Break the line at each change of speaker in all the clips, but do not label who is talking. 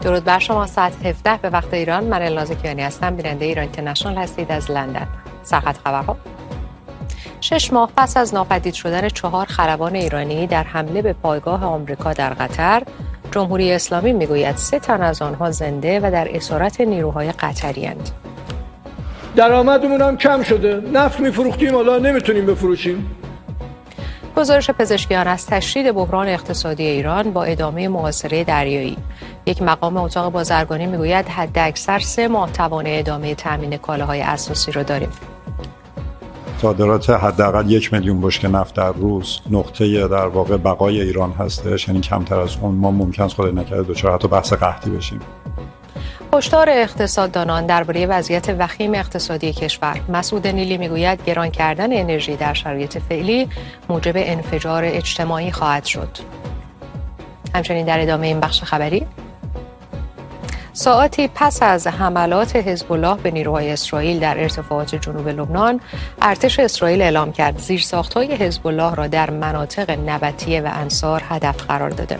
درود بر شما. ساعت 17 به وقت ایران. من الناز کیانی هستم. بیننده ایران اینترنشنال هستید از لندن. سرخط خبرها. 6 ماه پس از ناپدید شدن 4 خلبان ایرانی در حمله به پایگاه آمریکا در قطر، جمهوری اسلامی میگوید 3 تن از آنها زنده و در اسارت نیروهای قطری اند.
درآمدمون هم کم شده. نفت میفروختیم، حالا نمیتونیم بفروشیم.
گزارش پزشکیان از تشدید بحران اقتصادی ایران با ادامه محاصره دریایی. یک مقام اتاق بازرگانی میگوید حداکثر 3 ماه توان ادامه تامین کالاهای اساسی را داریم.
صادرات حداقل 1 میلیون بشکه نفت در روز نقطه در واقع بقای ایران هستش، یعنی کمتر از اون ما ممکن است خدای نکرده دچار حتی بحث قحطی بشیم.
هشدار اقتصاددانان درباره وضعیت وخیم اقتصادی کشور. مسعود نیلی میگوید گران کردن انرژی در شرایط فعلی موجب انفجار اجتماعی خواهد شد. همچنین در ادامه این بخش خبری، ساعاتی پس از حملات حزب الله به نیروهای اسرائیل در ارتفاعات جنوب لبنان، ارتش اسرائیل اعلام کرد زیرساخت‌های حزب الله را در مناطق نبطیه و انصار هدف قرار داده.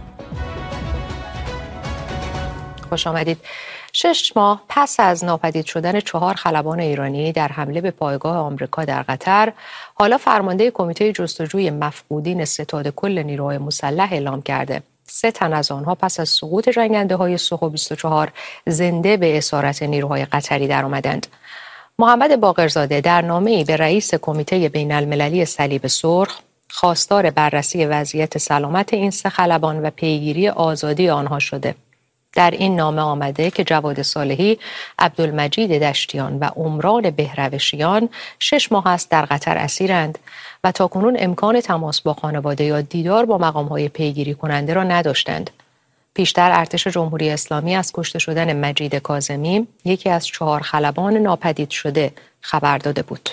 خوش آمدید. 6 ماه پس از ناپدید شدن 4 خلبان ایرانی در حمله به پایگاه آمریکا در قطر، حالا فرمانده کمیته جستجوی مفقودین ستاد کل نیروهای مسلح اعلام کرده 3 تن از آنها پس از سقوط جنگنده‌های سوخو 24 زنده به اسارت نیروهای قطری درآمدند. محمد باقرزاده در نامه‌ای به رئیس کمیته بین‌المللی صلیب سرخ خواستار بررسی وضعیت سلامت این 3 خلبان و پیگیری آزادی آنها شده. در این نامه آمده که جواد صالحی، عبدالمجید دشتیان و عمران بهروشیان 6 ماه است در قطر اسیرند و تاکنون امکان تماس با خانواده یا دیدار با مقام‌های پیگیری کننده را نداشتند. پیشتر ارتش جمهوری اسلامی از کشته شدن مجید کاظمی، یکی از 4 خلبان ناپدید شده، خبر داده بود.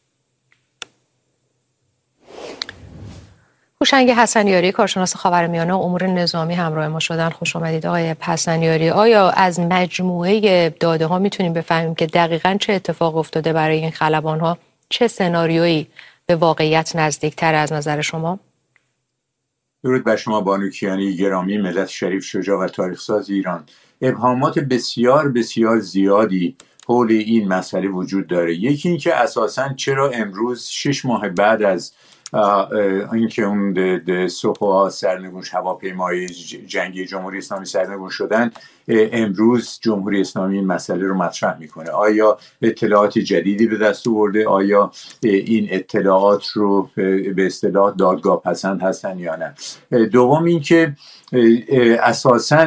هوشنگ حسنیاری، کارشناس خاورمیانه و امور نظامی همراه ما شدن. خوش آمدید آقای حسنیاری. آیا از مجموعه داده ها میتونیم بفهمیم که دقیقاً چه اتفاق افتاده برای این خلبان ها؟ چه سناریویی به واقعیت نزدیکتر از نظر شما؟
درود بر شما بانو کیانی گرامی، ملت شریف، شجاع و تاریخ‌ساز ایران. ابهامات بسیار بسیار زیادی حول این مسئله وجود داره. یکی این که اساساً چرا امروز 6 ماه بعد از اینکه اون سوخوها سرنگون هواپیمای جنگی جمهوری اسلامی سرنگون شدن، امروز جمهوری اسلامی این مسئله رو مطرح میکنه؟ آیا اطلاعات جدیدی به دست آورده؟ آیا این اطلاعات رو به اصطلاح دادگاه پسند هستن یا نه؟ دوم اینکه اساساً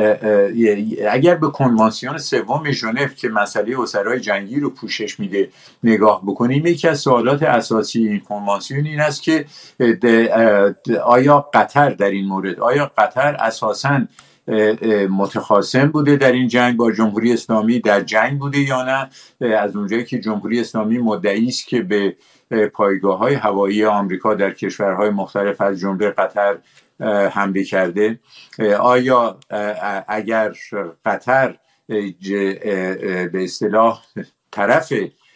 اگر به کنوانسیون سوم ژنو که مسئله اسرای جنگی رو پوشش میده نگاه بکنیم، یکی از سوالات اساسی این کنوانسیون این است که آیا قطر در این مورد، آیا قطر اساساً متخاصم بوده در این جنگ با جمهوری اسلامی، در جنگ بوده یا نه؟ از اونجایی که جمهوری اسلامی مدعی است که به پایگاه‌های هوایی آمریکا در کشورهای مختلف از جمله قطر حمله کرده، آیا اگر قطر به اصطلاح طرف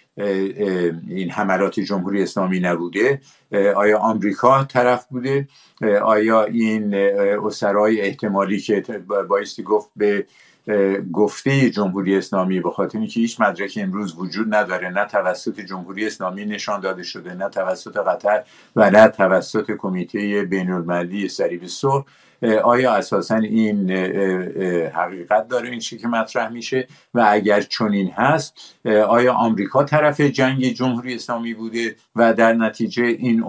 این حملات جمهوری اسلامی نبوده، آیا آمریکا طرف بوده؟ آیا این اسرای احتمالی که بایستی گفت به گفته جمهوری اسلامی، به خاطر اینکه هیچ مدرکی امروز وجود نداره، نه توسط جمهوری اسلامی نشان داده شده، نه توسط قطر و نه توسط کمیته بین‌المللی صلیب سرخ، آیا اساساً این حقیقت داره این چیزی که مطرح میشه؟ و اگر چنین هست، آیا آمریکا طرف جنگ جمهوری اسلامی بوده و در نتیجه این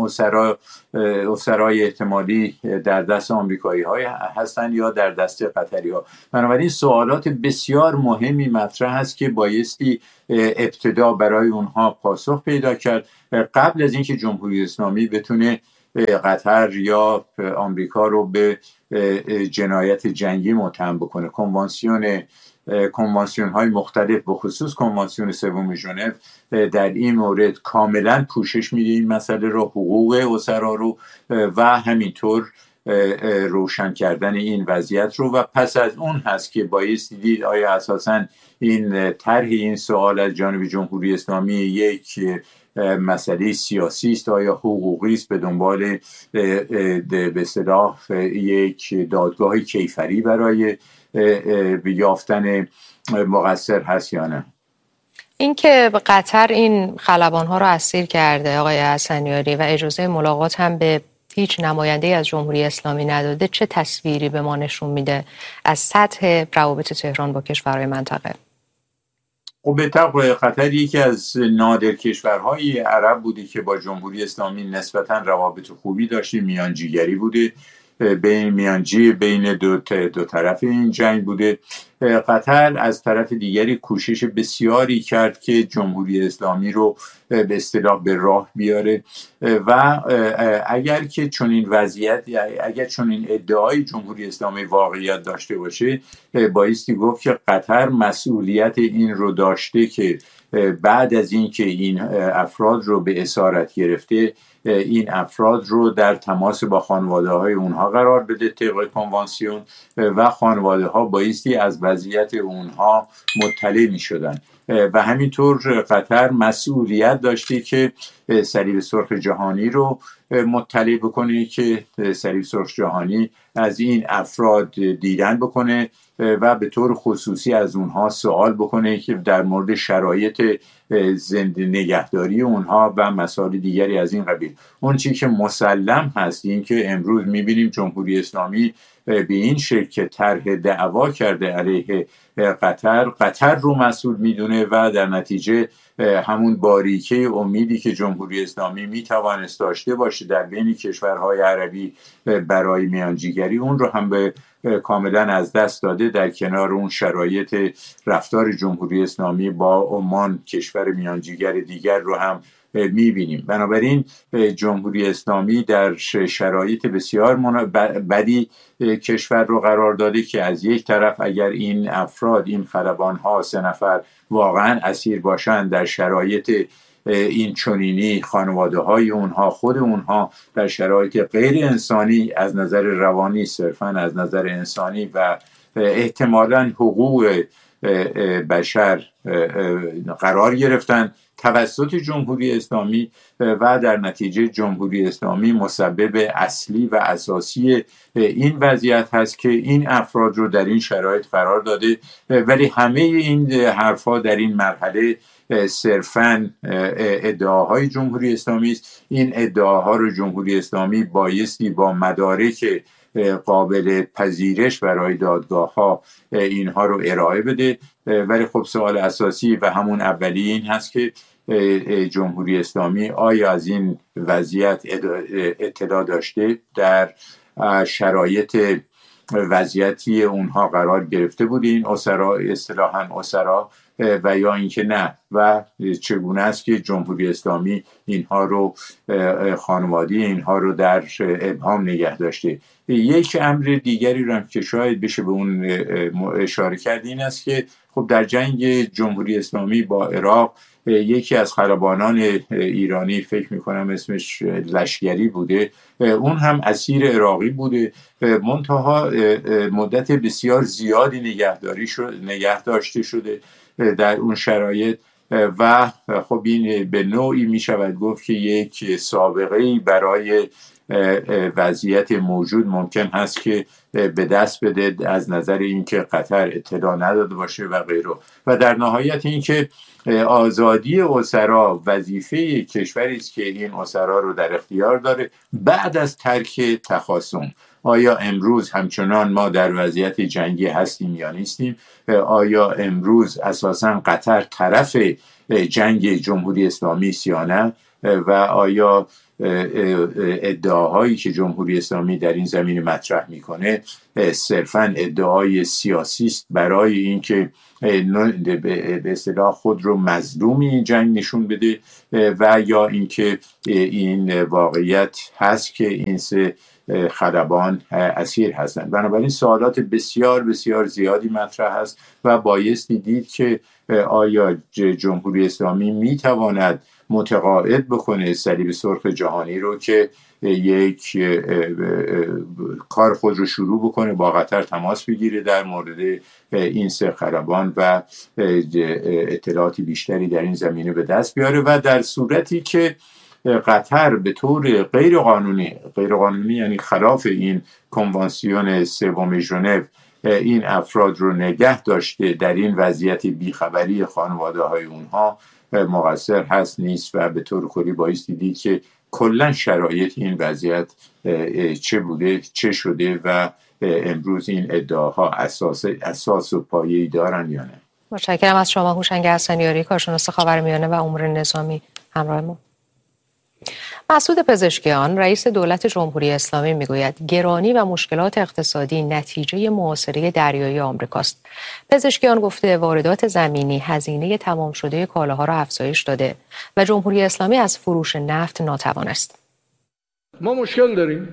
اسرای احتمالی در دست آمریکایی های هستن یا در دست قطری ها؟ بنابراین سوالات بسیار مهمی مطرح هست که بایستی ابتدا برای اونها پاسخ پیدا کرد قبل از اینکه جمهوری اسلامی بتونه قطر یا آمریکا رو به جنایت جنگی متهم بکنه. کنوانسیون های مختلف به خصوص کنوانسیون سوم ژنو در این مورد کاملا پوشش میده این مسئله رو، حقوق اسرا رو و همینطور روشن کردن این وضعیت رو. و پس از اون هست که بایستی دید آیا اساساً این طرح این سوال از جانب جمهوری اسلامی یک مسئله سیاسی است، آیا حقوقی است، به دنبال به اصطلاح یک دادگاه کیفری برای یافتن مقصر هست یا نه.
این که قطر این خلبان‌ها رو اسیر کرده آقای حسنیاری و اجازه ملاقات هم به هیچ نماینده از جمهوری اسلامی نداده، چه تصویری به ما نشون میده از سطح روابط تهران با کشورهای منطقه؟
خب به طبع قطر یکی از نادر کشورهای عرب بوده که با جمهوری اسلامی نسبتاً روابط خوبی داشته، میانجیگری بوده، بین دو طرف این جنگ بوده. قطر از طرف دیگری کوشش بسیاری کرد که جمهوری اسلامی رو به اصطلاح به راه بیاره و اگر که چنین وضعیت، اگر چنین ادعای جمهوری اسلامی واقعیت داشته باشه، بایستی گفت که قطر مسئولیت این رو داشته که بعد از این که این افراد رو به اسارت گرفته، این افراد رو در تماس با خانواده های اونها قرار بده طبق کنوانسیون و خانواده ها بایستی از وضعیت اونها مطلع می شدن و همینطور قطر مسئولیت داشته که صلیب سرخ جهانی رو مطلع بکنه که صلیب سرخ جهانی از این افراد دیدن بکنه و به طور خصوصی از اونها سوال بکنه که در مورد شرایط زنده نگهداری اونها و مسائل دیگری از این قبیل. اون چیزی که مسلم هست این که امروز میبینیم جمهوری اسلامی به این شکل که طرح دعوا کرده علیه قطر رو مسئول میدونه و در نتیجه همون باریکه امیدی که جمهوری اسلامی میتوانست داشته باشه در بین کشورهای عربی برای میانجیگری، اون رو هم به کاملا از دست داده در کنار اون شرایط رفتار جمهوری اسلامی با عمان کشور میانجیگر دیگر رو هم میبینیم. بنابراین جمهوری اسلامی در شرایط بسیار بدی کشور رو قرار داده که از یک طرف اگر این افراد، این خلبان ها 3 نفر واقعا اسیر باشند در شرایط این چنینی، خانواده های اونها، خود اونها در شرایط غیر انسانی از نظر روانی، صرفا از نظر انسانی و احتمالاً حقوق بشر قرار گرفتن توسط جمهوری اسلامی و در نتیجه جمهوری اسلامی مسبب اصلی و اساسی این وضعیت هست که این افراد رو در این شرایط قرار داده. ولی همه این حرفا در این مرحله صرفاً ادعاهای جمهوری اسلامی است. این ادعاها رو جمهوری اسلامی بایستی با مدارک قابل پذیرش برای دادگاه ها اینها رو ارائه بده. ولی خب سوال اساسی و همون اولی این هست که جمهوری اسلامی آیا از این وضعیت اطلاع داشته، در شرایط وضعیتی اونها قرار گرفته بود این اسرا، اصطلاحاً اسرا، و یا اینکه نه، و چگونه است که جمهوری اسلامی اینها رو، خانوادی اینها رو در ابهام نگه داشته. یک امر دیگری رو هم که شاید بشه به اون اشاره کرد این است که خب در جنگ جمهوری اسلامی با عراق یکی از خلبانان ایرانی، فکر میکنم اسمش لشگری بوده، اون هم اسیر عراقی بوده، منتها مدت بسیار زیادی نگه داشته شده در اون شرایط و خب این به نوعی می شود گفت که یک سابقه‌ای برای وضعیت موجود ممکن هست که به دست بده از نظر اینکه قطر اطلاع نداده باشه و غیره. و در نهایت اینکه آزادی اسرا وظیفه کشوری است که این اسرا رو در اختیار داره بعد از ترک تخاصم. آیا امروز همچنان ما در وضعیت جنگی هستیم یا نیستیم؟ آیا امروز اساساً قطر طرف جنگ جمهوری اسلامی است یا نه؟ و آیا ادعاهایی که جمهوری اسلامی در این زمینه مطرح میکنه صرفاً ادعای سیاسی است برای اینکه به اصطلاح خود رو مظلومی این جنگ نشون بده، و یا اینکه این واقعیت هست که این 3 خلبان اسیر هستند؟ بنابراین سوالات بسیار بسیار زیادی مطرح است و بایستی دید که آیا جمهوری اسلامی میتواند متقاعد بکنه صلیب سرخ جهانی رو که یک کار خود رو شروع بکنه، با قطر تماس بگیره در مورد این سه خلبان و اطلاعاتی بیشتری در این زمینه به دست بیاره و در صورتی که قطر به طور غیر قانونی یعنی خلاف این کنوانسیون سوم ژنو این افراد رو نگه داشته، در این وضعیت بیخبری خانواده های اونها مقصر هست نیست و به طور کلی بایستی دید که کلا شرایط این وضعیت چه بوده چه شده و امروز این ادعاها اساس و پایه‌ای دارن یا نه.
متشکرم از شما هوشنگ حسنیاری، کارشناس خاورمیانه و امور نظامی همراه ما. مسعود پزشکیان رئیس دولت جمهوری اسلامی میگوید گرانی و مشکلات اقتصادی نتیجه محاصره دریایی آمریکاست. پزشکیان گفته واردات زمینی هزینه تمام شده کالاها را افزایش داده و جمهوری اسلامی از فروش نفت ناتوان است.
ما مشکل داریم.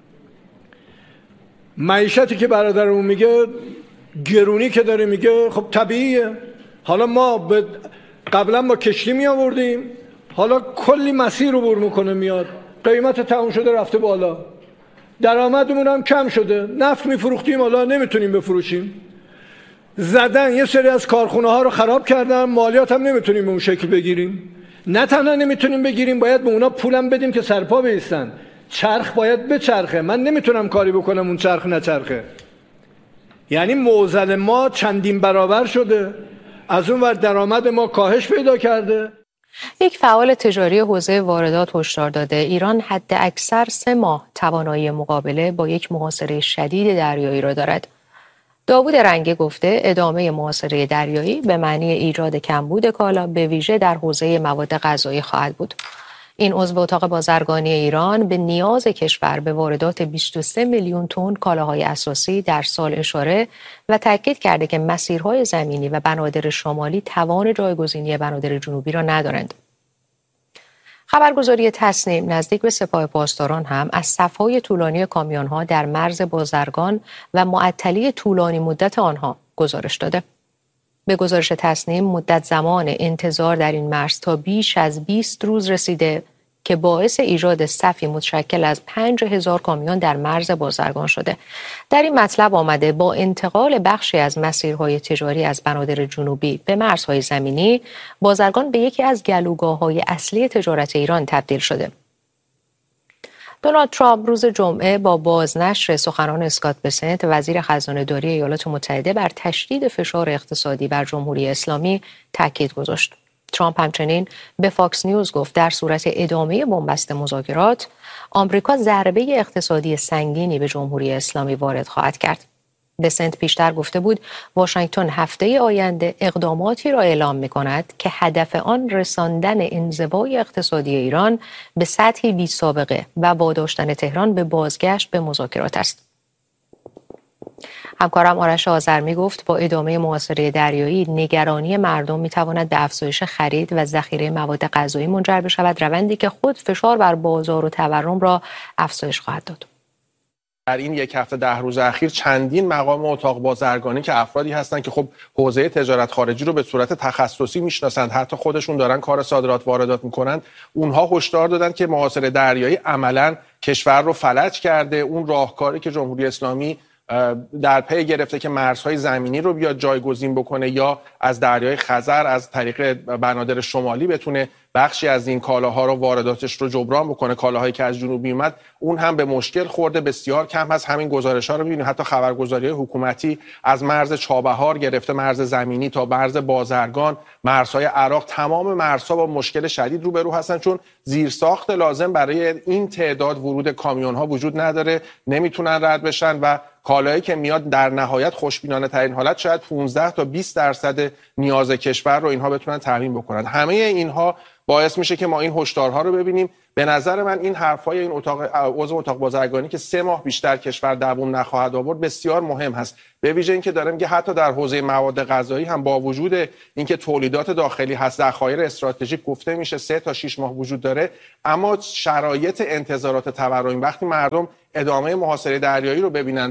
معیشتی که برادرمون میگه، گرونی که داره میگه، خب طبیعیه. حالا ما قبلا با کشتی می آوردیم، حالا کلی مسیر رو بر میکنه میاد، قیمت تموم شده رفته بالا، درآمدمون هم کم شده، نفت میفروختیم حالا نمیتونیم بفروشیم، زدن یه سری از کارخونه ها رو خراب کردن، مالیات هم نمیتونیم به اون شکل بگیریم. نه تنها نمیتونیم بگیریم، باید به اونا پولم بدیم که سرپا بیستن. چرخ باید بچرخه، من نمیتونم کاری بکنم اون چرخ نچرخه. یعنی معضل ما چندین برابر شده، از اون ور درآمد ما کاهش پیدا کرده.
یک فعال تجاری حوزه واردات هشدار داده ایران حد اکثر 3 ماه توانایی مقابله با یک محاصره شدید دریایی را دارد. داوود رنگی گفته ادامه محاصره دریایی به معنی ایجاد کمبود کالا به ویژه در حوزه مواد غذایی خواهد بود. این عضو اتاق بازرگانی ایران به نیاز کشور به واردات 23 میلیون تن کالاهای اساسی در سال اشاره و تاکید کرده که مسیرهای زمینی و بنادر شمالی توان جایگزینی بنادر جنوبی را ندارند. خبرگزاری تصنیم نزدیک به سپاه پاسداران هم از صف‌های طولانی کامیون‌ها در مرز بازرگان و معطلی طولانی مدت آنها گزارش داده. به گزارش تصنیم مدت زمان انتظار در این مرز تا بیش از 20 روز رسیده که باعث ایجاد صفی متشکل از 5000 کامیون در مرز بازرگان شده. در این مطلب آمده با انتقال بخشی از مسیرهای تجاری از بنادر جنوبی به مرزهای زمینی، بازرگان به یکی از گلوگاه‌های اصلی تجارت ایران تبدیل شده. دونالد ترامپ روز جمعه با بازنشر سخنان اسکات بسنت وزیر خزانه‌داری ایالات متحده بر تشدید فشار اقتصادی بر جمهوری اسلامی تاکید گذاشت. ترامپ همچنین به فاکس نیوز گفت در صورت ادامه بنبست مذاکرات آمریکا ضربه اقتصادی سنگینی به جمهوری اسلامی وارد خواهد کرد. بسنت پیشتر گفته بود واشنگتن هفته آینده اقداماتی را اعلام می‌کند که هدف آن رساندن انزوای اقتصادی ایران به سطحی بی‌سابقه و واداشتن تهران به بازگشت به مذاکرات است. همکارم آرش آذرمی گفت با ادامه محاصره دریایی نگرانی مردم می‌تواند به افزایش خرید و ذخیره مواد غذایی منجر بشود، روندی که خود فشار بر بازار و تورم را افزایش خواهد داد.
در این یک هفته 10 روز اخیر چندین مقام اتاق بازرگانی که افرادی هستند که خب حوزه تجارت خارجی رو به صورت تخصصی میشناسند، حتی خودشون دارن کار صادرات واردات میکنن، اونها هشدار دادن که محاصره دریایی عملاً کشور رو فلج کرده. اون راهکاری که جمهوری اسلامی در پی گرفته که مرزهای زمینی رو بیاد جایگزین بکنه یا از دریای خزر از طریق بنادر شمالی بتونه بخشی از این کالاها رو وارداتش رو جبران بکنه، کالاهایی که از جنوب میومد، اون هم به مشکل خورده. بسیار کم هست همین گزارش‌ها رو می‌بینیم. حتی خبرگزاری‌های حکومتی از مرز چابهار گرفته مرز زمینی تا مرز بازرگان، مرزهای عراق، تمام مرزها با مشکل شدید روبرو هستن، چون زیرساخت لازم برای این تعداد ورود کامیون‌ها وجود نداره، نمیتونن رد بشن و کالایی که میاد در نهایت خوشبینانه ترین حالت شاید 15 تا 20% نیاز کشور رو اینها بتونن تامین بکنن. همه اینها باعث میشه که ما این هشدارها رو ببینیم. به نظر من این حرفای این عضو اتاق بازرگانی که 3 ماه بیشتر کشور دووم نخواهد آورد بسیار مهم هست، به ویژه اینکه داره میگه حتی در حوزه مواد غذایی هم با وجود اینکه تولیدات داخلی هست، ذخایر استراتژیک گفته میشه 3 تا 6 ماه وجود داره، اما شرایط انتظارات تورمی وقتی مردم ادامه محاصره دریایی رو ببینن و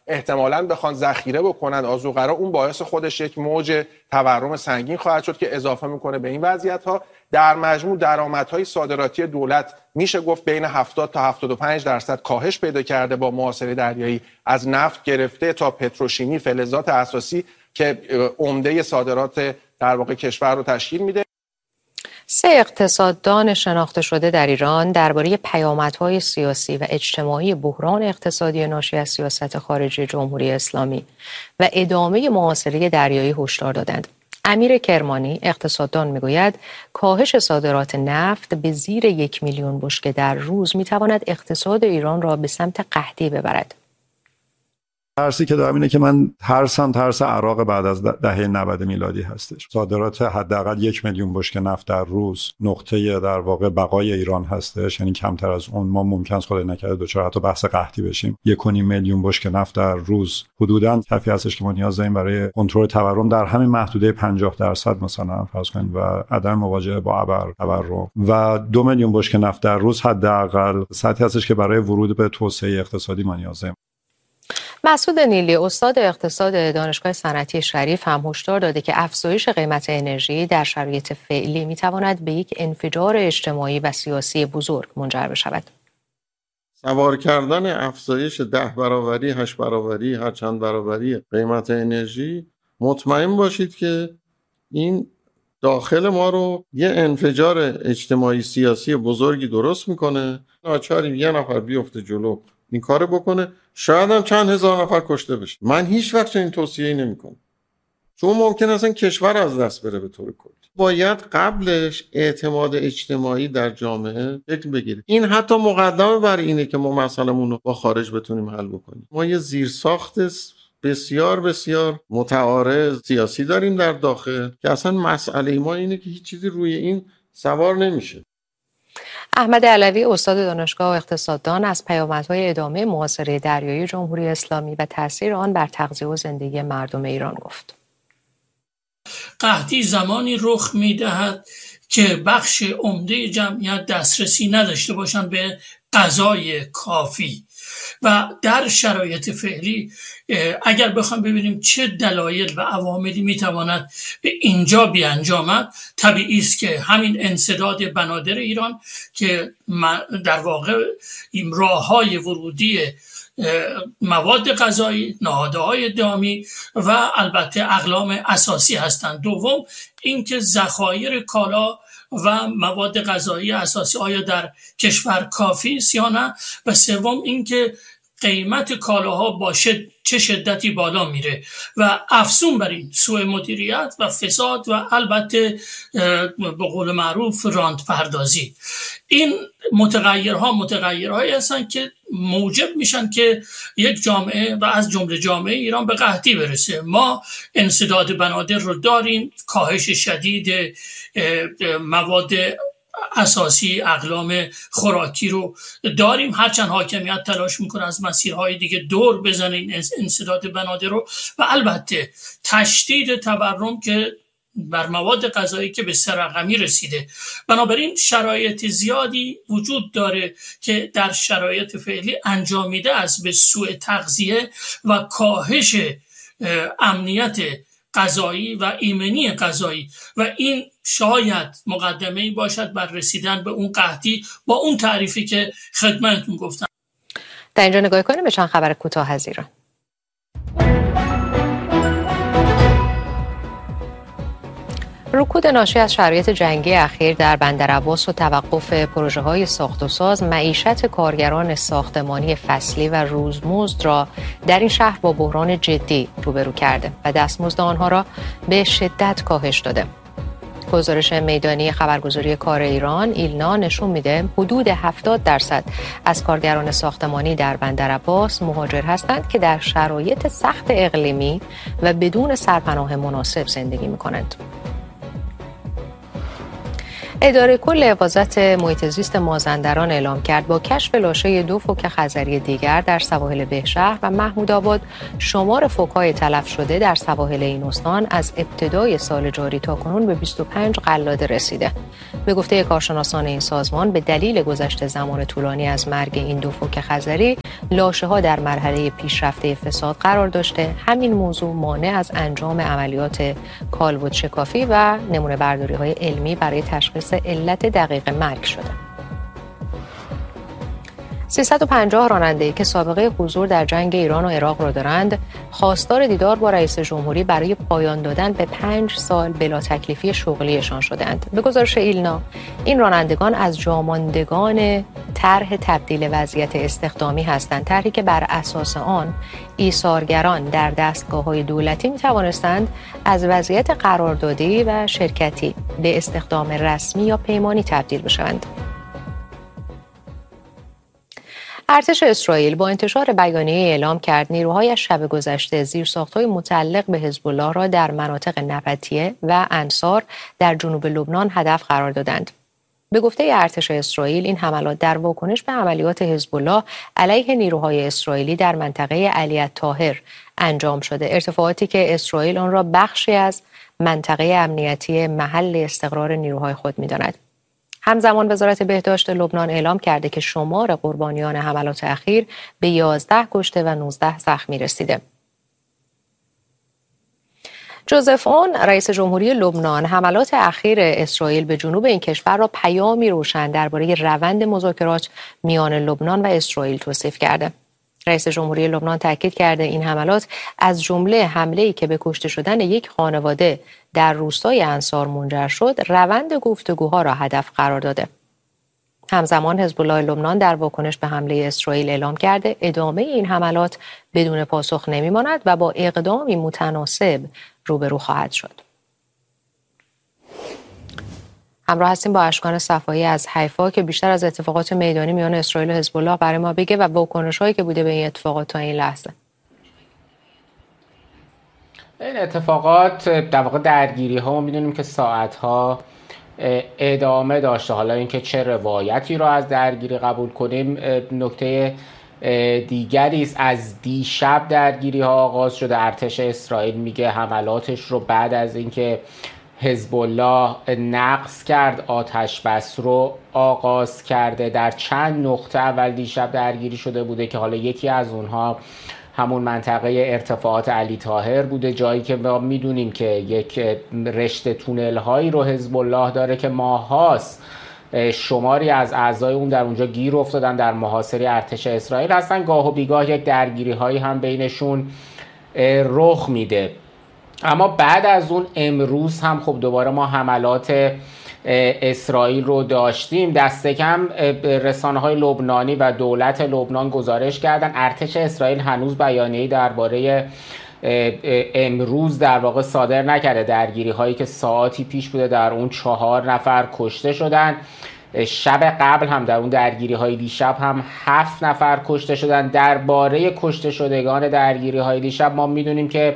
احتمالاً بخوان ذخیره بکنن آذوقرا، اون باعث خودش یک موج تورم سنگین خواهد شد که اضافه میکنه به این وضعیت‌ها. در مجموع درآمدهای صادراتی دولت میشه گفت بین 70 تا 75% کاهش پیدا کرده با محاصره دریایی، از نفت گرفته تا پتروشیمی، فلزات اساسی که عمده صادرات در واقع کشور رو تشکیل میده.
3 اقتصاددان شناخته شده در ایران درباره پیامدهای سیاسی و اجتماعی بحران اقتصادی ناشی از سیاست خارجی جمهوری اسلامی و ادامه محاصره دریایی هشدار دادند. امیر کرمانی اقتصاددان میگوید کاهش صادرات نفت به زیر 1 میلیون بشکه در روز میتواند اقتصاد ایران را به سمت قحطی ببرد.
ترسی که دارم اینه که من ترس عراق بعد از دهه 90 میلادی هستش. صادرات حداقل 1 میلیون بشکه نفت در روز نقطه در واقع بقای ایران هستش، یعنی کمتر از اون ما ممکن است خدای نکرده دچار حتی بحث قحطی بشیم. 1.5 میلیون بشکه نفت در روز حدوداً کافی هستش که ما نیاز داریم برای کنترل تورم در همین محدوده 50% مثلا فرض کنیم و عدم مواجهه با تورم، و 2 میلیون بشکه نفت در روز حداقل سطحی هستش که برای ورود به توسعه اقتصادی ما نیاز داریم.
مسعود نیلی استاد اقتصاد دانشگاه صنعتی شریف هم هشدار داده که افزایش قیمت انرژی در شرایط فعلی میتواند به یک انفجار اجتماعی و سیاسی بزرگ منجر بشود.
سوار کردن افزایش 10 برابری، 8 برابری، هر چند برابری قیمت انرژی، مطمئن باشید که این داخل ما رو یه انفجار اجتماعی سیاسی بزرگی درست میکنه. ناچاریم یه نفر بیفته جلو این کارو بکنه، شاید هم چند هزار نفر کشته بشه. من هیچ وقت این توصیه‌ای نمی‌کنم، چون ممکن است کشور از دست بره به طور کلی. باید قبلش اعتماد اجتماعی در جامعه شکل بگیره. این حتی مقدمه بر اینه که ما مسئله‌مون رو با خارج بتونیم حل بکنیم. ما یه زیرساخت بسیار بسیار متعارض سیاسی داریم در داخل که اصلا مسئله ما اینه که هیچ چیزی روی این سوار نمیشه.
احمد علوی استاد دانشگاه اقتصاددان از پیامدهای ادامه محاصره دریایی جمهوری اسلامی و تاثیر آن بر تغذیه و زندگی مردم ایران گفت.
قحطی زمانی رخ می‌دهد که بخش عمده جمعیت دسترسی نداشته باشند به غذای کافی و در شرایط فعلی اگر بخوام ببینیم چه دلایل و عواملی میتواند به اینجا بیانجامد، طبیعی است که همین انسداد بنادر ایران که در واقع این راه‌های ورودی مواد غذایی، نهادهای دامی و البته اقلام اساسی هستند. دوم اینکه ذخایر کالا و مواد غذایی اساسی آیا در کشور کافی است یا نه، و سوم اینکه قیمت کالاها با چه شدتی بالا میره و افزون بر این سوء مدیریت و فساد و البته به قول معروف راند پردازی. این متغیرهایی هستن که موجب میشن که یک جامعه و از جمله جامعه ایران به قحطی برسه. ما انسداد بنادر رو داریم، کاهش شدید مواد اساسی، اقلام خوراکی رو داریم، هرچند حاکمیت تلاش میکنه از مسیرهای دیگه دور بزنه این انسداد بنادر رو، و البته تشدید تورم که بر مواد غذایی که به سرقمی رسیده. بنابراین شرایط زیادی وجود داره که در شرایط فعلی انجامیده است به سوء تغذیه و کاهش امنیت غذایی و ایمنی غذایی، و این شاید مقدمه‌ای باشد بر رسیدن به اون قحطی با اون تعریفی که خدمتتون گفتم.
در اینجا نگاه کنیم به چند خبر کوتاه از ایران. رکود ناشی از شرایط جنگی اخیر در بندرعباس و توقف پروژه‌های ساخت و ساز معیشت کارگران ساختمانی فصلی و روزمزد را در این شهر با بحران جدی روبرو کرده و دستمزد آنها را به شدت کاهش داده. گزارش میدانی خبرگزاری کار ایران ایلنا نشون میده حدود 70% از کارگران ساختمانی در بندرعباس مهاجر هستند که در شرایط سخت اقلیمی و بدون سرپناه مناسب زندگی می‌کنند. اداره کل حفاظت محیط زیست مازندران اعلام کرد با کشف لاشه 2 فوک خزری دیگر در سواحل بهشهر و محمودآباد شمار فوک‌های تلف شده در سواحل این استان از ابتدای سال جاری تا کنون به 25 قلاده رسیده. به گفته کارشناسان این سازمان به دلیل گذشت زمان طولانی از مرگ این 2 فوک خزری، لاشه‌ها در مرحله پیشرفته فساد قرار داشته. همین موضوع مانع از انجام عملیات کالبد شکافی و نمونه برداری‌های علمی برای تشخیص علت دقیق مرگ شده. 350 راننده‌ای که سابقه حضور در جنگ ایران و عراق را دارند، خواستار دیدار با رئیس جمهوری برای پایان دادن به 5 سال بلا تکلیفی شغلیشان شدند. به گزارش ایلنا، این رانندگان از جاماندگان طرح تبدیل وضعیت استخدامی هستند، طرحی که بر اساس آن ایثارگران در دستگاه‌های دولتی می‌توانستند از وضعیت قراردادی و شرکتی به استخدام رسمی یا پیمانی تبدیل بشوند. ارتش اسرائیل با انتشار بیانیه اعلام کرد نیروهایش شب گذشته زیرساخت‌های متعلق به حزب الله را در مناطق نبطیه و انصار در جنوب لبنان هدف قرار دادند. به گفته ارتش اسرائیل، این حملات در واکنش به عملیات حزب الله علیه نیروهای اسرائیلی در منطقه علی الطاهر انجام شده، ارتفاعاتی که اسرائیل آن را بخشی از منطقه امنیتی محل استقرار نیروهای خود می‌داند. همزمان وزارت بهداشت لبنان اعلام کرده که شمار قربانیان حملات اخیر به 11 کشته و 19 زخمی رسیده. جوزف اون، رئیس جمهوری لبنان، حملات اخیر اسرائیل به جنوب این کشور را پیامی روشن درباره روند مذاکرات میان لبنان و اسرائیل توصیف کرده. رئیس جمهوری لبنان تاکید کرده این حملات از جمله حمله‌ای که به کشته شدن یک خانواده در روستای انصار منجر شد، روند گفتگوها را هدف قرار داده. همزمان حزب الله لبنان در واکنش به حمله اسرائیل اعلام کرده ادامه این حملات بدون پاسخ نمی‌ماند و با اقدامی متناسب روبرو خواهد شد. همراه هستیم با اشکان صفایی از حیفا که بیشتر از اتفاقات میدانی میان اسرائیل و حزب الله برای ما بگه و واکنش‌هایی که بوده به این اتفاقات تا این لحظه.
این اتفاقات در واقع درگیری‌ها ما می‌دونیم که ساعت‌ها ادامه داشته. حالا اینکه چه روایتی رو از درگیری قبول کنیم نکته دیگری است. از دیشب درگیری‌ها آغاز شده. ارتش اسرائیل میگه حملاتش رو بعد از اینکه حزب الله نقض کرد آتش بس رو آغاز کرده. در چند نقطه اول دیشب درگیری شده بوده که حالا یکی از اونها همون منطقه ارتفاعات علی طاهر بوده، جایی که ما میدونیم که یک رشته تونل هایی رو حزب الله داره که ماهاست شماری از اعضای اون در اونجا گیر افتادن، در محاصره ارتش اسرائیل هستن. گاه و بیگاه یک درگیری هایی هم بینشون رخ میده. اما بعد از اون امروز هم خب دوباره ما حملات اسرائیل رو داشتیم. دست کم رسانه‌های لبنانی و دولت لبنان گزارش کردن ارتش اسرائیل هنوز بیانیه‌ای درباره امروز در واقع صادر نکرده. درگیری هایی که ساعتی پیش بوده در اون 4 نفر کشته شدن. شب قبل هم در اون درگیری های دیشب هم 7 نفر کشته شدن. درباره کشته شدگان درگیری های دیشب ما میدونیم که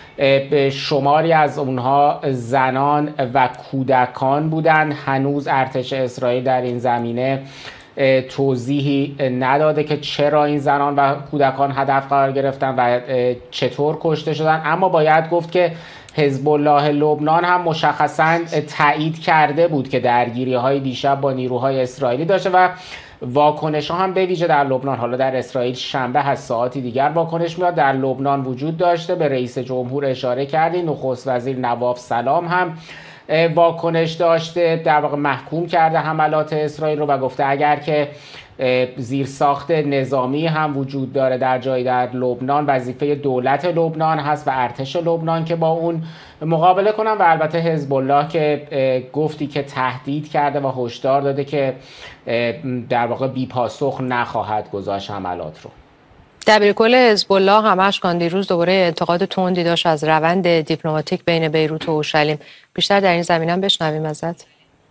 شماری از اونها زنان و کودکان بودن. هنوز ارتش اسرائیل در این زمینه توضیحی نداده که چرا این زنان و کودکان هدف قرار گرفتن و چطور کشته شدن. اما باید گفت که حزب الله لبنان هم مشخصاً تایید کرده بود که درگیری‌های دیشب با نیروهای اسرائیلی داشته و واکنش ها هم به ویژه در لبنان، حالا در اسرائیل شنبه هست ساعتی دیگر واکنش میاد، در لبنان وجود داشته. به رئیس جمهور اشاره کردیم. نخست وزیر نواف سلام هم واکنش داشته، در واقع محکوم کرده حملات اسرائیل رو و گفته اگر که زیرساخت نظامی هم وجود داره در جایی در لبنان، وظیفه دولت لبنان هست و ارتش لبنان که با اون مقابله کنن. و البته حزب الله که گفتی که تهدید کرده و هشدار داده که در واقع بی پاسخ نخواهد گذاشت حملات رو.
دبیرکل حزب الله هم اشکان دیروز دوباره انتقاد تندی داشت از روند دیپلماتیک بین بیروت و اورشلیم. بیشتر در این زمینه هم بشنویم ازت.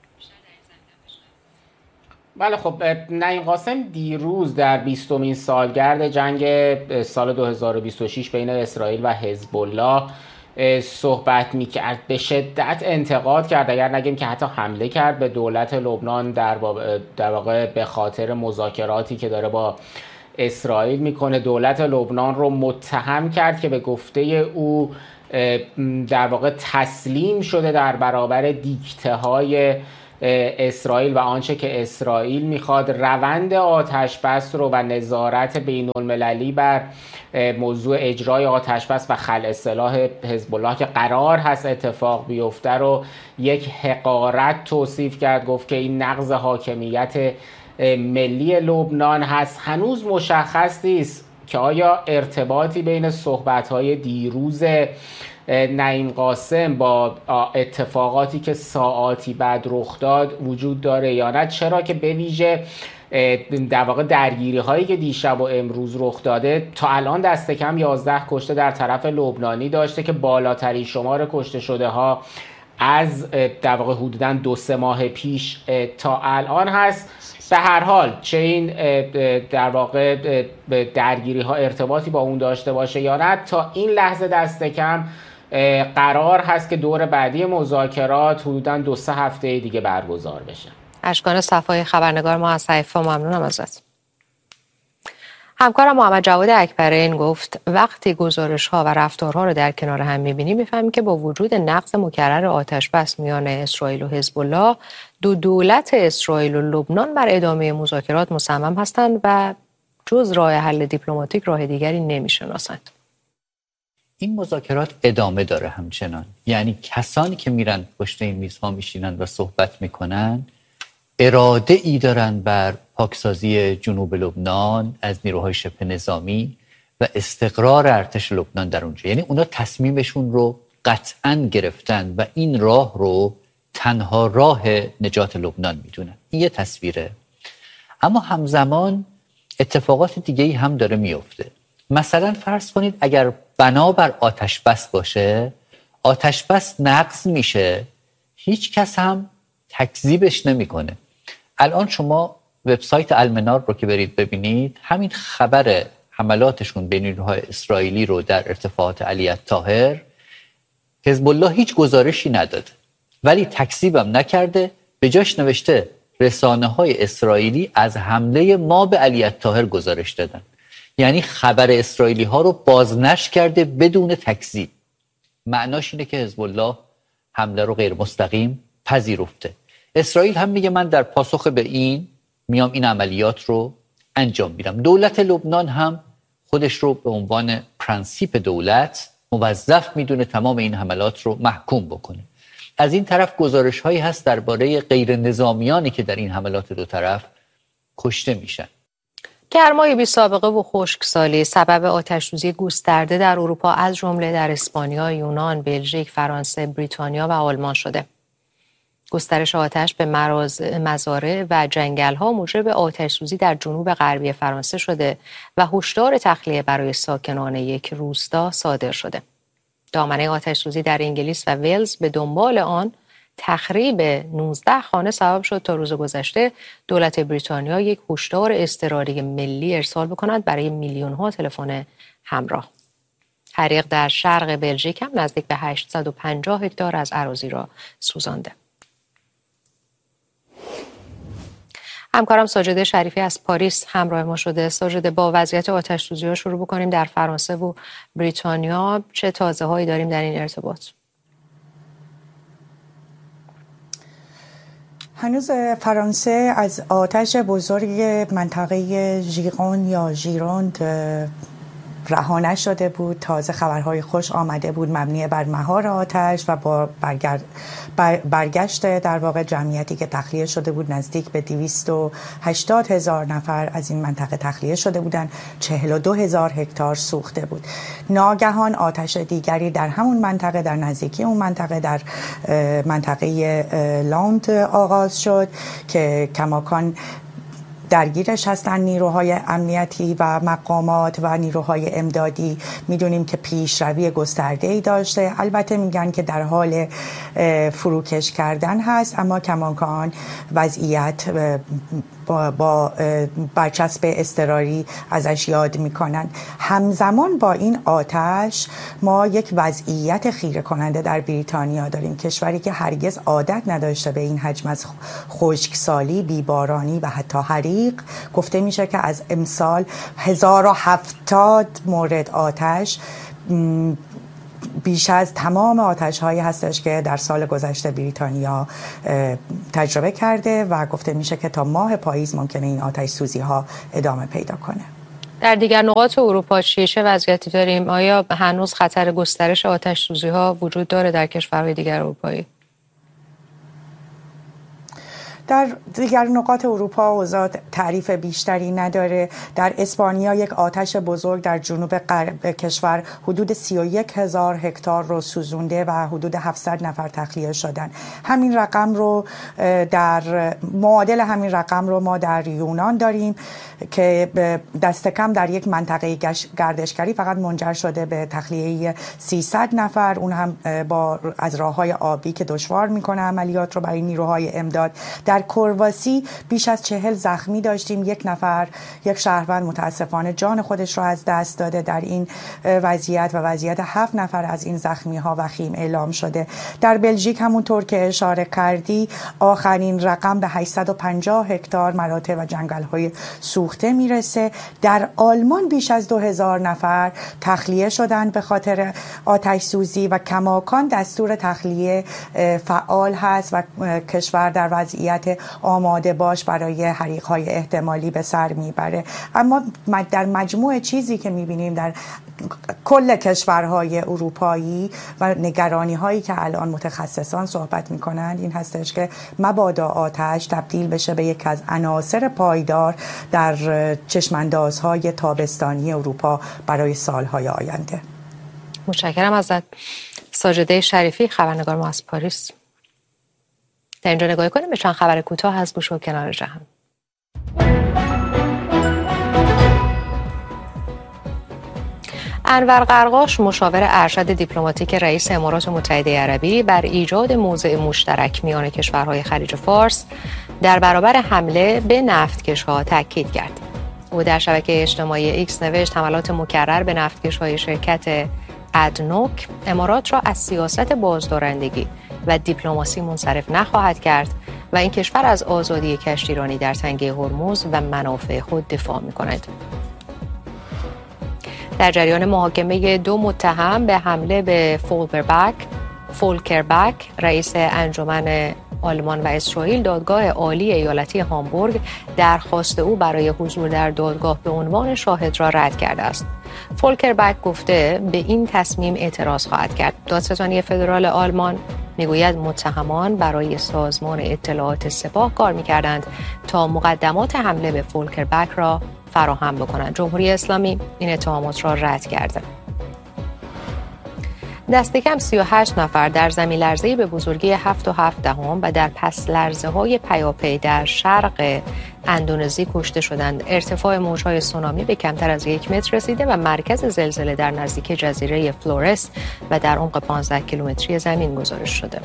بله خب نعیم قاسم دیروز در 20مین سالگرد جنگ سال 2026 بین اسرائیل و حزب الله صحبت میکرد به شدت انتقاد کرد، اگر نگیم که حتی حمله کرد به دولت لبنان در واقع به خاطر مذاکراتی که داره با اسرائیل میکنه. دولت لبنان رو متهم کرد که به گفته او در واقع تسلیم شده در برابر دیکته های اسرائیل و آنچه که اسرائیل میخواد. روند آتشبس رو و نظارت بین المللی بر موضوع اجرای آتشبس و خلع سلاح حزب الله که قرار هست اتفاق بیفته رو یک حقارت توصیف کرد. گفت که این نقض حاکمیت ملی لبنان هست. هنوز مشخص نیست که آیا ارتباطی بین صحبت‌های دیروز نعیم قاسم با اتفاقاتی که ساعاتی بعد رخ داد وجود داره یا نه، چرا که به ویژه در واقع درگیری هایی که دیشب و امروز رخ داده تا الان دست کم 11 کشته در طرف لبنانی داشته که بالاترین شمار کشته شده ها از در واقع حدوداً 2-3 ماه پیش تا الان هست. به هر حال چه این در واقع درگیری ها ارتباطی با اون داشته باشه یا نه، تا این لحظه دست کم قرار هست که دور بعدی مذاکرات حدوداً 2-3 هفته دیگه برگزار بشه.
اشکان صفای خبرنگار ما از حیفا، ممنونم ازت. همکارم محمد جواد اکبرین گفت وقتی گزارش‌ها و رفتارها رو در کنار هم می‌بینیم می‌فهمیم که با وجود نقض مکرر آتش‌بس میان اسرائیل و حزب الله، دو دولت اسرائیل و لبنان بر ادامه مذاکرات مصمم هستند و جز راه حل دیپلماتیک راه دیگری نمی‌شناسند.
این مذاکرات ادامه داره همچنان، یعنی کسانی که میرن پشت این میزها میشینن و صحبت میکنن اراده ای دارن بر پاکسازی جنوب لبنان از نیروهای شبه نظامی و استقرار ارتش لبنان در اونجا. یعنی اونا تصمیمشون رو قطعاً گرفتن و این راه رو تنها راه نجات لبنان میدونن. این یه تصویره. اما همزمان اتفاقات دیگه‌ای هم داره میفته. مثلا فرض کنید اگر بنابر آتش بس باشه، آتش بس نقض میشه، هیچ کس هم تکذیبش نمیکنه. الان شما وبسایت المنار رو که برید ببینید، همین خبر حملاتشون به نیروهای اسرائیلی رو در ارتفاعات علی الطاهر، حزب الله هیچ گزارشی نداده ولی تکذیبم نکرده، به جاش نوشته رسانه‌های اسرائیلی از حمله ما به علی الطاهر گزارش دادن. یعنی خبر اسرائیلی ها رو بازنشر کرده بدون تکذیب. معناش اینه که حزب الله حمله رو غیر مستقیم پذیرفته. اسرائیل هم میگه من در پاسخ به این میام این عملیات رو انجام میدم. دولت لبنان هم خودش رو به عنوان پرنسیپ دولت موظف میدونه تمام این حملات رو محکوم بکنه. از این طرف گزارش هایی هست درباره غیر نظامیانی که در این حملات دو طرف کشته میشن.
گرمای بی سابقه و خشکسالی سبب آتش‌سوزی گسترده در اروپا از جمله در اسپانیا، یونان، بلژیک، فرانسه، بریتانیا و آلمان شده. گسترش آتش به مزارع و جنگل‌ها موجب آتش‌سوزی در جنوب غربی فرانسه شده و هشدار تخلیه برای ساکنان یک روستا صادر شده. دامنه آتش‌سوزی در انگلیس و ولز به دنبال آن تخریب 19 خانه سبب شد تا روز گذشته دولت بریتانیا یک هشدار اضطراری ملی ارسال بکند برای میلیون‌ها تلفن همراه. حریق در شرق بلژیک هم نزدیک به 850 هکتار از اراضی را سوزانده. همکارم ساجده شریفی از پاریس همراه ما شده. ساجده، با وضعیت آتش‌سوزی‌ها شروع بکنیم. در فرانسه و بریتانیا چه تازه‌هایی داریم در این ارتباط؟
هنوز فرانسه از آتش بزرگ منطقه ژیرون یا ژیروند رها نشده بود. تازه خبرهای خوش آمده بود مبنی بر مهار آتش و با برگشت در واقع جمعیتی که تخلیه شده بود. نزدیک به 280,000 نفر از این منطقه تخلیه شده بودند. 42,000 هکتار سوخته بود. ناگهان آتش دیگری در همون منطقه، در نزدیکی اون منطقه، در منطقه لاند آغاز شد که کماکان درگیرش هستن نیروهای امنیتی و مقامات و نیروهای امدادی. میدونیم که پیشروی گسترده‌ای داشته. البته میگن که در حال فروکش کردن هست، اما کماکان وضعیت با برچسب اضطراری ازش یاد میکنن. همزمان با این آتش ما یک وضعیت خیره کننده در بریتانیا داریم، کشوری که هرگز عادت نداشته به این حجم از خشکسالی، بیبارانی و حتی حریق. گفته میشه که از امسال 1070 مورد آتش بیش از تمام آتش هایی هستش که در سال گذشته بریتانیا تجربه کرده و گفته میشه که تا ماه پاییز ممکنه این آتش سوزی ها ادامه پیدا کنه.
در دیگر نقاط اروپا چه وضعیتی داریم؟ آیا هنوز خطر گسترش آتش سوزی ها وجود داره در کشورهای دیگر اروپایی؟
در دیگر نقاط اروپا اوضاع تعریف بیشتری نداره. در اسپانیا یک آتش بزرگ در جنوب غرب کشور حدود 31,000 هکتار رو سوزونده و حدود 700 نفر تخلیه شدن. همین رقم رو معادل همین رقم رو ما در یونان داریم که دست کم در یک منطقه گردشگری فقط منجر شده به تخلیه 300 نفر، اون هم از راه‌های آبی که دشوار میکنه عملیات رو برای نیروهای امداد. در کرواسی بیش از 40 زخمی داشتیم. یک شهروند متاسفانه جان خودش رو از دست داده در این وضعیت و وضعیت 7 نفر از این زخمی ها وخیم اعلام شده. در بلژیک همونطور که اشاره کردی آخرین رقم به 850 هکتار مراتع و جنگل های سوخته میرسه. در آلمان بیش از 2000 نفر تخلیه شدند به خاطر آتش سوزی و کماکان دستور تخلیه فعال هست و کشور در وضعیت آماده باش برای حریق‌های احتمالی به سر میبره. اما در مجموع چیزی که میبینیم در کل کشورهای اروپایی و نگرانی هایی که الان متخصصان صحبت میکنند این هستش که مبادا آتش تبدیل بشه به یک از عناصر پایدار در چشماندازهای تابستانی اروپا برای سالهای آینده.
متشکرم ازت. ساجده شریفی، خبرنگار ما از پاریس. در اینجا نگاه کنیم به چند خبر کوتاه از گوش و کنار جهان. انور قرقاش، مشاور ارشد دیپلماتیک رئیس امارات متحده عربی، بر ایجاد موضع مشترک میان کشورهای خلیج فارس در برابر حمله به نفتکش‌ها تاکید کرد. او در شبکه اجتماعی ایکس نوشت حملات مکرر به نفتکش‌های شرکت ادنوک امارات را از سیاست بازدارندگی و دیپلماسی منصرف نخواهد کرد و این کشور از آزادی کشتیرانی در تنگه هرمز و منافع خود دفاع می‌کند. در جریان محاکمه 2 متهم به حمله به فولکربک، رئیس انجمن آلمان و اسرائیل، دادگاه عالی ایالتی هامبورگ درخواست او برای حضور در دادگاه به عنوان شاهد را رد کرده است. فولکربک گفته به این تصمیم اعتراض خواهد کرد. دادستانی فدرال آلمان میگوید متهمان برای سازمان اطلاعات سپاه کار می‌کردند تا مقدمات حمله به فولکربک را فراهم بکنند. جمهوری اسلامی این اتهامات را رد کرده. دست کم 38 نفر در زمین لرزه‌ای به بزرگی 7.7 و در پس لرزه‌های پیاپی در شرق اندونزی کشته شدند. ارتفاع موج‌های سونامی به کمتر از 1 متر رسیده و مرکز زلزله در نزدیک جزیره فلورس و در عمق 15 کیلومتری زمین گزارش شده.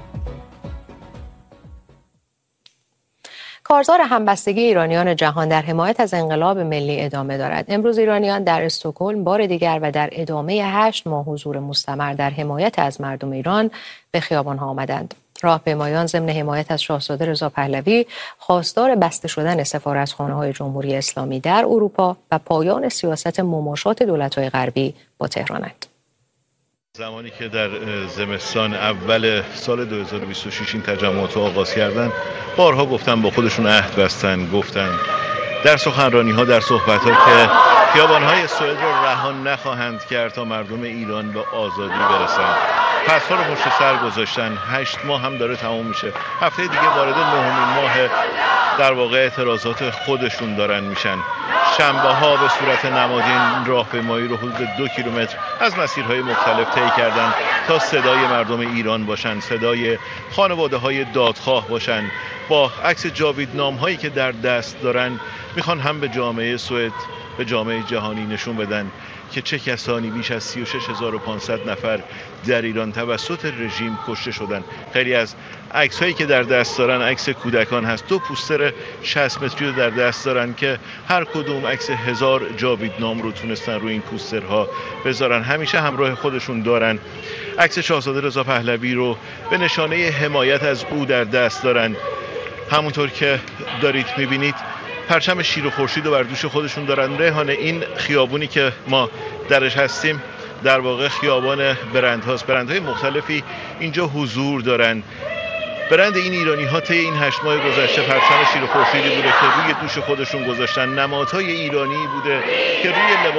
کارزار همبستگی ایرانیان جهان در حمایت از انقلاب ملی ادامه دارد. امروز ایرانیان در استکهلم بار دیگر و در ادامه 8 ماه حضور مستمر در حمایت از مردم ایران به خیابان‌ها آمدند. راهپیمایان ضمن حمایت از شاهزاده رضا پهلوی خواستار بسته شدن سفارتخانه‌های جمهوری اسلامی در اروپا و پایان سیاست مماشات دولت‌های غربی با تهرانند.
زمانی که در زمستان اول سال 2026 این تجمعات رو آغاز کردن، بارها گفتن، با خودشون عهد بستن، گفتن در سخنرانی‌ها، در صحبت‌ها که خیابان‌های سوئد رو رها نخواهند کرد تا مردم ایران به آزادی برسن. پس‌ها رو پشت سر گذاشتن. 8 ماه هم داره تموم میشه. هفته دیگه وارد 9مین ماه در واقع اعتراضات خودشون دارن میشن. شنبه‌ها به صورت نمادین راهپیمایی رو حدود 2 کیلومتر از مسیرهای مختلف طی کردن تا صدای مردم ایران باشن، صدای خانواده‌های دادخواه باشن. با عکس جاویدنامه‌هایی که در دست دارن میخوان هم به جامعه سوئد، به جامعه جهانی نشون بدن که چه کسانی بیش از 36500 نفر در ایران توسط رژیم کشته شدند. خیلی از عکس هایی که در دست دارن عکس کودکان هست. 2 پوستر 60 متری رو در دست دارن که هر کدوم عکس 1000 جاویدنام رو تونستن روی این پوسترها بذارن. همیشه همراه خودشون دارن. عکس شاهزاده رضا پهلوی رو به نشانه حمایت از او در دست دارن. همونطور که دارید میبینید پرچم شیر و خورشید رو بر دوش خودشون دارن. ریحانه، این خیابونی که ما درش هستیم در واقع خیابان برندهاست. برندهای مختلفی اینجا حضور دارن. برند این ایرانی ها طی این 8 ماه گذشته پرچم شیر و خورشیدی بوده که روی دوش خودشون گذاشتن. نمادهای ایرانی بوده که روی لباس